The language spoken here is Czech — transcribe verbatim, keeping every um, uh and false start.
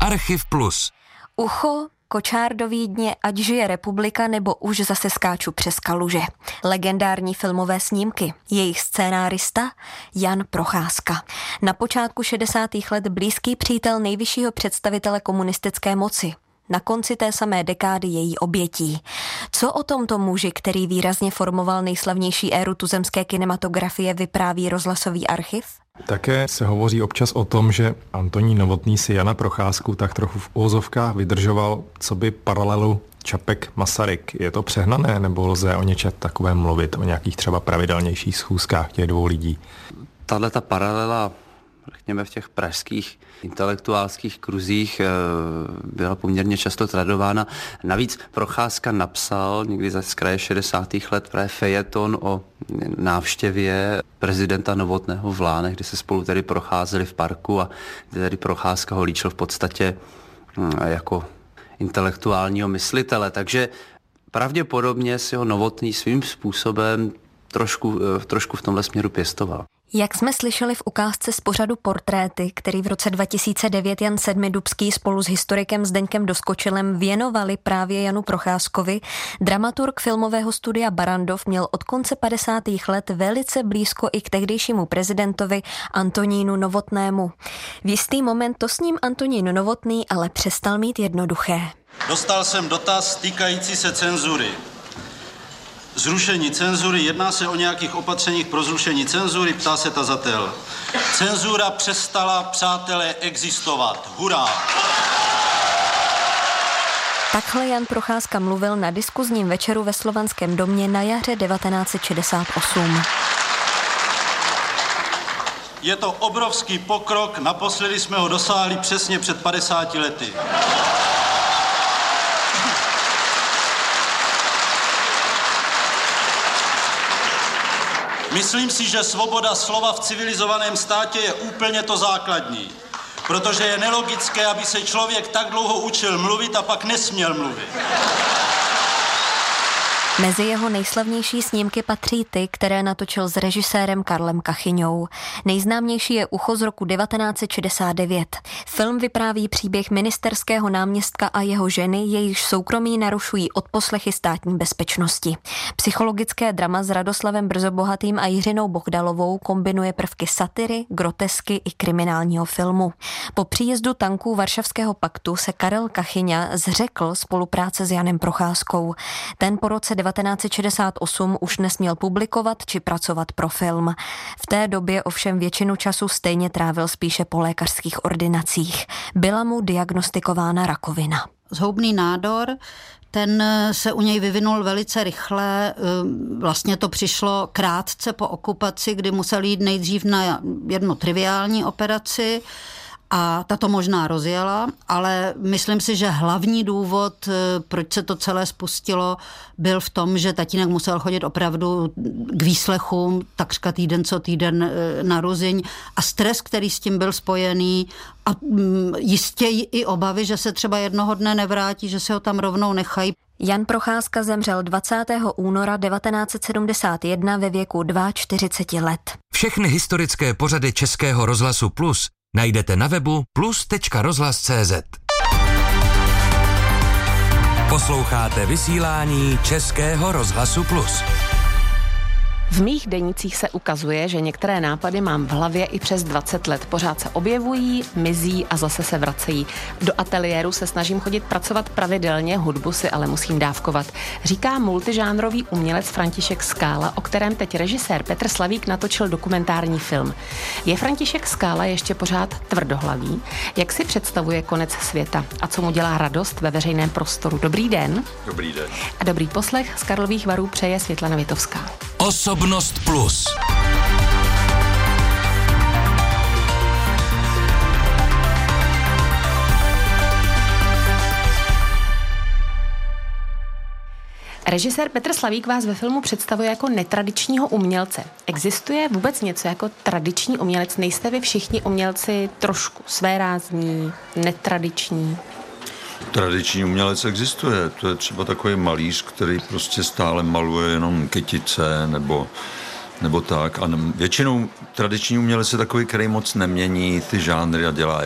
Archiv Plus. Ucho, Kočár do Vídně, ať žije republika, nebo už zase skáču přes kaluže. Legendární filmové snímky. Jejich scénárista Jan Procházka. Na počátku šedesátých let blízký přítel nejvyššího představitele komunistické moci. Na konci té samé dekády její obětí. Co o tomto muži, který výrazně formoval nejslavnější éru tuzemské kinematografie, vypráví rozhlasový archiv? Také se hovoří občas o tom, že Antonín Novotný si Jana Procházku tak trochu v úvozovkách vydržoval, co by paralelu Čapek-Masaryk. Je to přehnané, nebo lze o něčem takovém mluvit, o nějakých třeba pravidelnějších schůzkách těch dvou lidí? Tahle ta paralela, řekněme, v těch pražských intelektuálských kruzích byla poměrně často tradována. Navíc Procházka napsal někdy z kraje šedesátých let právě fejeton o návštěvě prezidenta Novotného v Lánech, kdy se spolu tedy procházeli v parku a kde tedy Procházka ho líčil v podstatě jako intelektuálního myslitele. Takže pravděpodobně si ho Novotný svým způsobem trošku, trošku v tomhle směru pěstoval. Jak jsme slyšeli v ukázce z pořadu Portréty, který v roce dva tisíce devět Jan Sedmidubský spolu s historikem Zdeňkem Doskočilem věnovali právě Janu Procházkovi, dramaturg filmového studia Barrandov měl od konce padesátých let velice blízko i k tehdejšímu prezidentovi Antonínu Novotnému. V jistý moment to s ním Antonín Novotný ale přestal mít jednoduché. Dostal jsem dotaz týkající se cenzury. Zrušení cenzury, jedná se o nějakých opatřeních pro zrušení cenzury, ptá se tazatel. Cenzura přestala, přátelé, existovat. Hurá! Takhle Jan Procházka mluvil na diskuzním večeru ve Slovanském domě na jaře devatenáct set šedesát osm. Je to obrovský pokrok, naposledy jsme ho dosáhli přesně před padesáti lety. Myslím si, že svoboda slova v civilizovaném státě je úplně to základní, protože je nelogické, aby se člověk tak dlouho učil mluvit a pak nesměl mluvit. Mezi jeho nejslavnější snímky patří ty, které natočil s režisérem Karlem Kachyňou. Nejznámější je Ucho z roku devatenáct set šedesát devět. Film vypráví příběh ministerského náměstka a jeho ženy, jejichž soukromí narušují odposlechy státní bezpečnosti. Psychologické drama s Radoslavem Brzobohatým a Jiřinou Bohdalovou kombinuje prvky satiry, grotesky i kriminálního filmu. Po příjezdu tanků Varšavského paktu se Karel Kachyňa zřekl spolupráce s Janem Procházkou. Ten po roce devatenáct set šedesát osm už nesměl publikovat či pracovat pro film. V té době ovšem většinu času stejně trávil spíše po lékařských ordinacích. Byla mu diagnostikována rakovina. Zhoubný nádor, ten se u něj vyvinul velice rychle, vlastně to přišlo krátce po okupaci, kdy musel jít nejdřív na jednu triviální operaci, a ta to možná rozjela, ale myslím si, že hlavní důvod, proč se to celé spustilo, byl v tom, že tatínek musel chodit opravdu k výslechům takřka týden co týden na Ruzyň a stres, který s tím byl spojený a jistě i obavy, že se třeba jednoho dne nevrátí, že se ho tam rovnou nechají. Jan Procházka zemřel dvacátého února devatenáct set sedmdesát jedna ve věku čtyřicet dva let. Všechny historické pořady Českého rozhlasu Plus najdete na webu plus tečka rozhlas tečka cé zet. Posloucháte vysílání Českého rozhlasu Plus. V mých denících se ukazuje, že některé nápady mám v hlavě i přes dvacet let. Pořád se objevují, mizí a zase se vracejí. Do ateliéru se snažím chodit pracovat pravidelně, hudbu si ale musím dávkovat. Říká multižánrový umělec František Skála, o kterém teď režisér Petr Slavík natočil dokumentární film. Je František Skála ještě pořád tvrdohlavý? Jak si představuje konec světa? A co mu dělá radost ve veřejném prostoru? Dobrý den. Dobrý den. A dobrý poslech z Karlových Varů přeje Světlana Vitovská. Osobnost Plus. Režisér Petr Slavík vás ve filmu představuje jako netradičního umělce. Existuje vůbec něco jako tradiční umělec? Nejste vy všichni umělci trošku svérázní, netradiční? Tradiční umělec existuje. To je třeba takový malíř, který prostě stále maluje jenom kytice nebo, nebo tak. A většinou tradiční umělec je takový, který moc nemění ty žánry a dělá